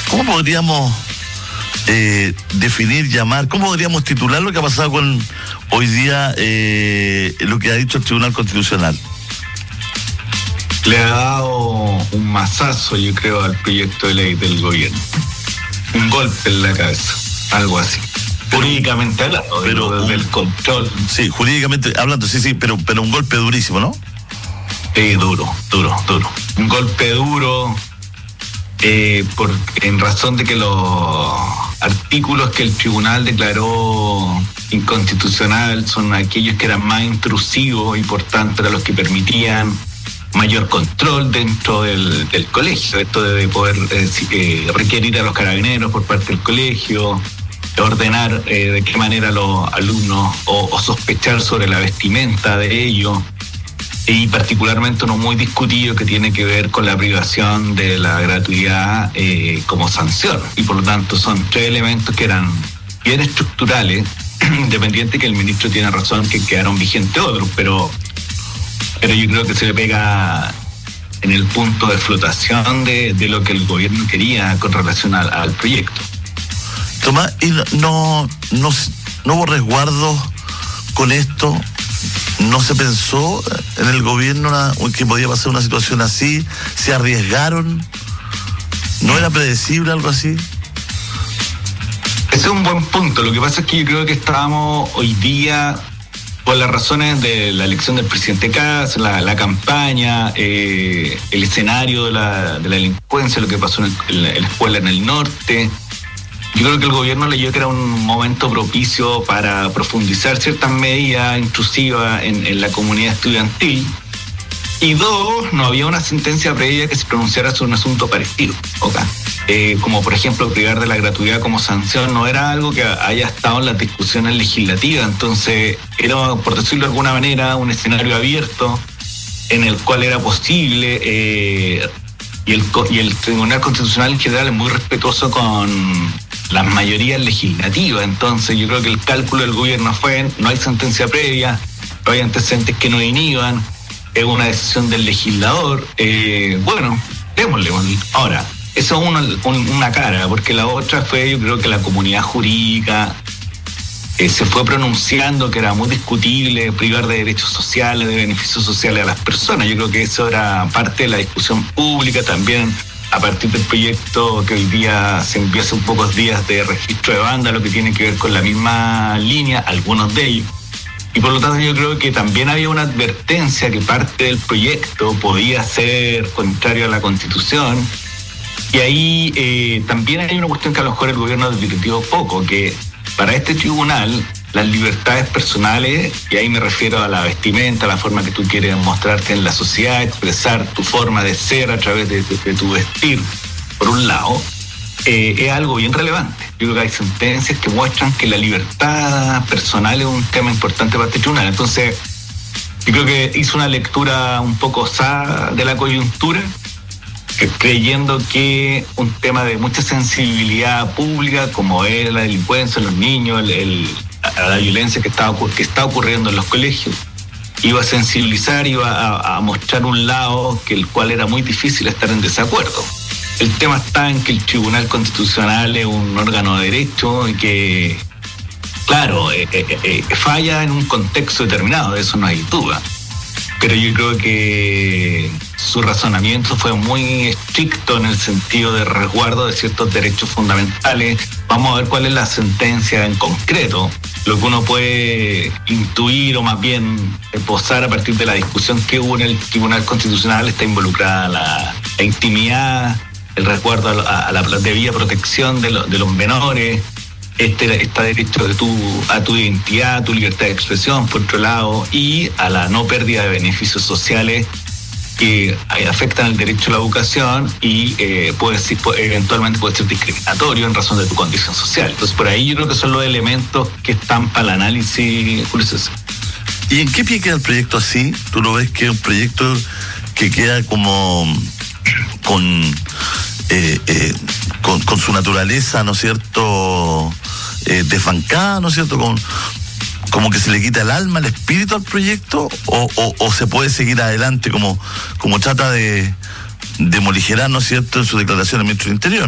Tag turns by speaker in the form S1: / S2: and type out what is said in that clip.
S1: ¿Cómo podríamos definir, llamar, cómo podríamos titular lo que ha pasado con hoy día lo que ha dicho el Tribunal Constitucional?
S2: Le ha dado un mazazo, yo creo, al proyecto de ley del gobierno. Un golpe en la cabeza, algo así. Jurídicamente hablando, pero del control.
S1: Sí, jurídicamente hablando, sí, pero un golpe durísimo, ¿no?
S2: Duro. Un golpe duro, en razón de que los artículos que el tribunal declaró inconstitucional son aquellos que eran más intrusivos y por tanto eran los que permitían mayor control dentro del colegio. Esto de poder requerir a los carabineros por parte del colegio, ordenar de qué manera los alumnos o sospechar sobre la vestimenta de ellos, y particularmente uno muy discutido que tiene que ver con la privación de la gratuidad como sanción, y por lo tanto son tres elementos que eran bien estructurales, independiente que el ministro tiene razón que quedaron vigentes otros, pero yo creo que se le pega en el punto de flotación de lo que el gobierno quería con relación al proyecto.
S1: Tomás, ¿y no hubo resguardos con esto? ¿No se pensó en el gobierno que podía pasar una situación así? ¿Se arriesgaron? ¿No era predecible algo así?
S2: Ese es un buen punto. Lo que pasa es que yo creo que estábamos hoy día, por las razones de la elección del presidente Kast, la campaña, el escenario de la delincuencia, lo que pasó en la escuela en el norte. Yo creo que el gobierno leyó que era un momento propicio para profundizar ciertas medidas intrusivas en la comunidad estudiantil. Y dos, no había una sentencia previa que se pronunciara sobre un asunto parecido. Como por ejemplo privar de la gratuidad como sanción, no era algo que haya estado en las discusiones legislativas. Entonces era, por decirlo de alguna manera, un escenario abierto en el cual era posible, y el Tribunal Constitucional en general es muy respetuoso con las mayorías legislativas. Entonces yo creo que el cálculo del gobierno fue: no hay sentencia previa, no hay antecedentes que no inhiban, es una decisión del legislador, bueno, démosle. Ahora, eso es una cara, porque la otra fue, yo creo que la comunidad jurídica se fue pronunciando que era muy discutible privar de derechos sociales, de beneficios sociales a las personas. Yo creo que eso era parte de la discusión pública también, a partir del proyecto que hoy día se envió hace pocos días de registro de banda, lo que tiene que ver con la misma línea, algunos de ellos. Y por lo tanto yo creo que también había una advertencia que parte del proyecto podía ser contrario a la Constitución. Y ahí también hay una cuestión que a lo mejor el gobierno advirtió poco, que para este tribunal las libertades personales, y ahí me refiero a la vestimenta, a la forma que tú quieres mostrarte en la sociedad, expresar tu forma de ser a través de tu vestir, por un lado, es algo bien relevante. Yo creo que hay sentencias que muestran que la libertad personal es un tema importante para este tribunal. Entonces, yo creo que hizo una lectura un poco osada de la coyuntura, creyendo que un tema de mucha sensibilidad pública, como es la delincuencia, los niños, la violencia que está ocurriendo en los colegios, iba a sensibilizar, iba a mostrar un lado el cual era muy difícil estar en desacuerdo. El tema está en que el Tribunal Constitucional es un órgano de derecho y que, claro, falla en un contexto determinado, de eso no hay duda. Pero yo creo que su razonamiento fue muy estricto en el sentido de resguardo de ciertos derechos fundamentales. Vamos a ver cuál es la sentencia en concreto. Lo que uno puede intuir, o más bien esbozar a partir de la discusión que hubo en el Tribunal Constitucional, está involucrada la intimidad, el resguardo a la debida protección de los menores, está derecho a tu identidad, a tu libertad de expresión, por otro lado, y a la no pérdida de beneficios sociales que afectan el derecho a la educación y eventualmente puede ser discriminatorio en razón de tu condición social. Entonces, por ahí yo creo que son los elementos que están para el análisis, Julio César.
S1: ¿Y en qué pie queda el proyecto así? ¿Tú lo ves que es un proyecto que queda como con su naturaleza, ¿no es cierto?, desbancada, ¿no es cierto?, como que se le quita el alma, el espíritu al proyecto, o se puede seguir adelante como trata de moligerar, ¿no es cierto?, en su declaración al ministro del Interior?